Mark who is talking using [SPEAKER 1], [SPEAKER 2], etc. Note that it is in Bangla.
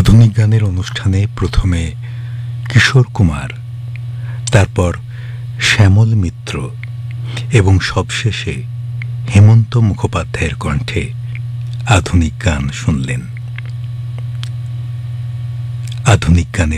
[SPEAKER 1] আধুনিক গানের অনুষ্ঠানে প্রথমে কিশোর কুমার, তারপর শ্যামল মিত্র এবং সবশেষে হেমন্ত মুখোপাধ্যায়ের কণ্ঠে আধুনিক গান শুনলেন। আধুনিক গানের